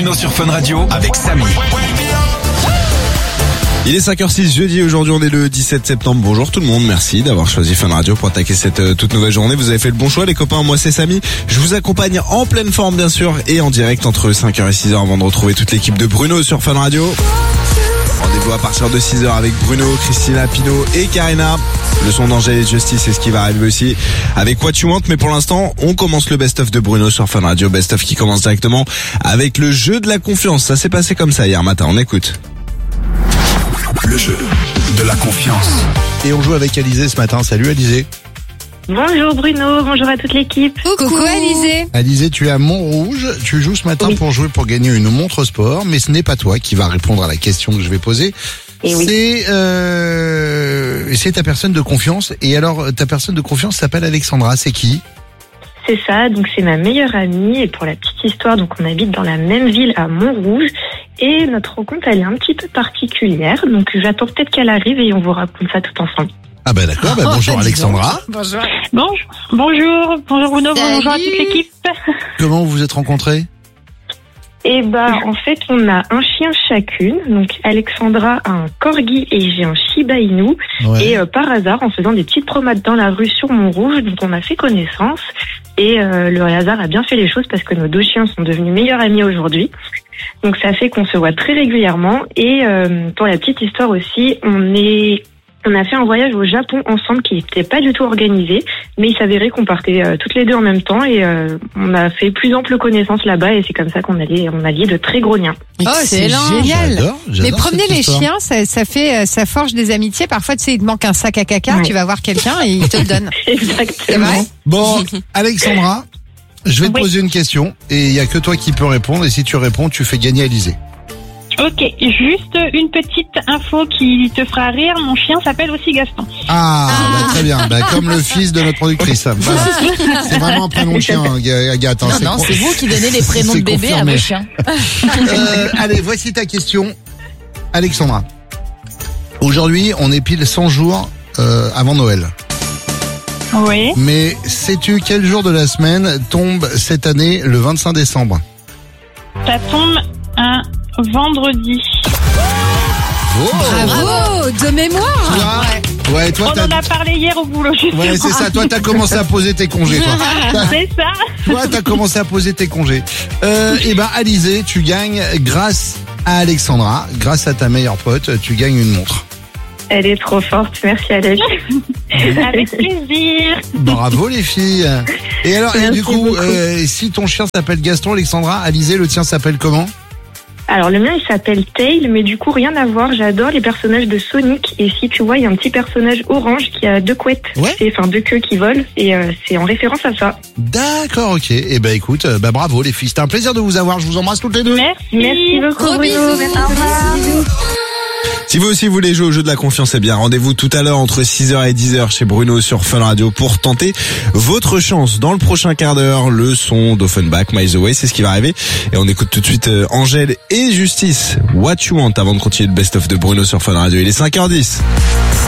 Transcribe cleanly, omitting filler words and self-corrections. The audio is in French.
Bruno sur Fun Radio avec Samy. Il est 5h06 jeudi, aujourd'hui on est le 17 septembre. Bonjour tout le monde, merci d'avoir choisi Fun Radio pour attaquer cette toute nouvelle journée. Vous avez fait le bon choix les copains, moi c'est Samy. Je vous accompagne en pleine forme bien sûr et en direct entre 5h et 6h avant de retrouver toute l'équipe de Bruno sur Fun Radio. Rendez-vous à partir de 6h avec Bruno, Christina, Pino et Karina. Le son d'Angèle et Justice, c'est ce qui va arriver aussi avec What You Want. Mais pour l'instant, on commence le best-of de Bruno sur Fun Radio. Best-of qui commence directement avec le jeu de la confiance. Ça s'est passé comme ça hier matin, on écoute. Le jeu de la confiance. Et on joue avec Alizé ce matin. Salut Alizé. Bonjour Bruno, bonjour à toute l'équipe. Coucou Alizé. Alizé, tu es à Montrouge. Tu joues ce matin pour jouer pour gagner une montre sport, mais ce n'est pas toi qui va répondre à la question que je vais poser. Et oui. C'est ta personne de confiance. Et alors, ta personne de confiance s'appelle Alexandra. C'est qui? C'est ça, donc c'est ma meilleure amie et pour la petite histoire, donc on habite dans la même ville à Montrouge et notre rencontre elle est un petit peu particulière, donc j'attends peut-être qu'elle arrive et on vous raconte ça tout ensemble. Ah ben d'accord, bonjour Alexandra. Bonjour. Bonjour Bruno, bonjour à toute l'équipe. Comment vous vous êtes rencontrés? Et en fait on a un chien chacune, donc Alexandra a un corgi et j'ai un Shiba Inu. Ouais. Et par hasard en faisant des petites promenades dans la rue sur Montrouge, donc on a fait connaissance et le hasard a bien fait les choses parce que nos deux chiens sont devenus meilleurs amis aujourd'hui. Donc ça fait qu'on se voit très régulièrement et pour la petite histoire aussi, on a fait un voyage au Japon ensemble qui n'était pas du tout organisé, mais il s'avérait qu'on partait toutes les deux en même temps et on a fait plus ample connaissance là-bas et c'est comme ça qu'on a lié de très gros liens. Oh, c'est génial. J'adore Mais promener cette les histoire. chiens, ça forge des amitiés. Parfois, tu sais, il te manque un sac à caca, Ouais. tu vas voir quelqu'un et il te le donne. C'est Exactement. vrai? Bon, Alexandra, je vais te Oui. poser une question et il y a que toi qui peux répondre et si tu réponds, tu fais gagner Alizé. Ok, juste une petite info qui te fera rire, mon chien s'appelle aussi Gaston. Très bien. Comme le fils de notre productrice. Voilà. C'est vraiment un prénom de chien, Agathe. hein. Non, c'est vous qui donnez les prénoms c'est de bébé à confirmé. vos chiens. Allez, voici ta question, Alexandra. Aujourd'hui, on est pile 100 jours avant Noël. Oui. Mais sais-tu quel jour de la semaine tombe cette année le 25 décembre? Ça tombe un vendredi. Bravo, de mémoire. Ouais, toi, On en a parlé hier au boulot, justement. ouais, c'est ça. Toi, t'as commencé à poser tes congés, toi. C'est ça. Toi, t'as commencé à poser tes congés. Alizé, tu gagnes grâce à Alexandra, grâce à ta meilleure pote, tu gagnes une montre. Elle est trop forte, merci Alex. Avec plaisir. Bravo les filles. Et alors, Merci du coup, beaucoup. si ton chien s'appelle Gaston, Alexandra, Alizé, le tien s'appppelle comment? Alors le mien il s'appelle Tail, mais du coup rien à voir, j'adore les personnages de Sonic et si tu vois il y a un petit personnage orange qui a deux couettes, Ouais. deux queues qui volent et c'est en référence à ça. D'accord, ok. Eh ben écoute, bravo les filles. C'était un plaisir de vous avoir. Je vous embrasse toutes les deux. Merci beaucoup Gros Bruno, bisous. merci, au revoir. Si vous aussi voulez jouer au jeu de la confiance, eh bien rendez-vous tout à l'heure entre 6h et 10h chez Bruno sur Fun Radio pour tenter votre chance. Dans le prochain quart d'heure, le son d'Offenbach, My The Way, c'est ce qui va arriver. Et on écoute tout de suite Angèle et Justice, What You Want, avant de continuer le best-of de Bruno sur Fun Radio. Il est 5h10.